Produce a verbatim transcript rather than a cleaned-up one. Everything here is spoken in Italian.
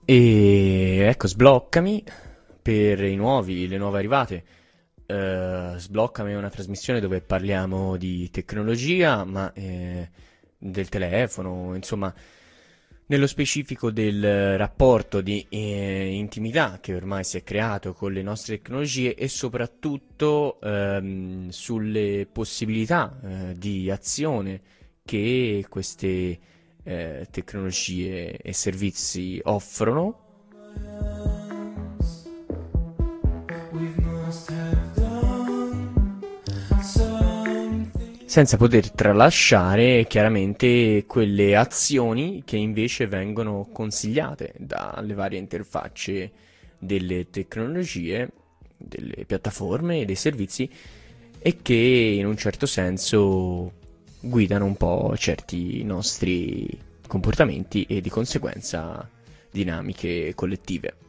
E ecco, sbloccami per i nuovi, le nuove arrivate. Eh, sbloccami è una trasmissione dove parliamo di tecnologia, ma eh, del telefono, insomma, nello specifico del rapporto di eh, intimità che ormai si è creato con le nostre tecnologie e soprattutto ehm, sulle possibilità eh, di azione che queste eh, tecnologie e servizi offrono senza poter tralasciare chiaramente quelle azioni che invece vengono consigliate dalle varie interfacce delle tecnologie, delle piattaforme e dei servizi e che in un certo senso guidano un po' certi nostri comportamenti e di conseguenza dinamiche collettive.